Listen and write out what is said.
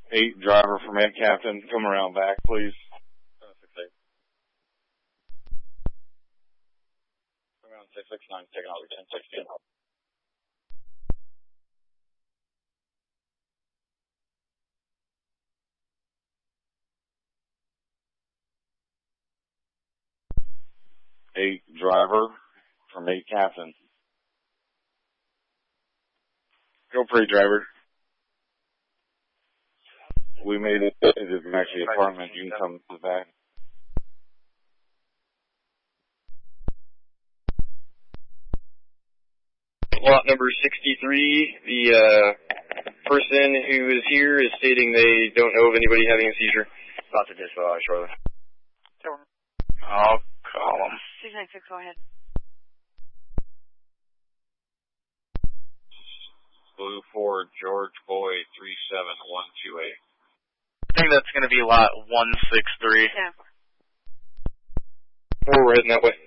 8, driver from 8, captain. Come around back, please. 6-8. Come around 669, taking out 1016. Eight, driver from 8, captain. Go free, driver. We made it into the actually apartment. You can come to the back. Lot number 63, the person who is here is stating they don't know of anybody having a seizure. About to dispatch shortly. I'll call them. 696, go ahead. Blue 4, George Boy 37128. I think that's going to be lot 163. Yeah. 4, we're heading that way.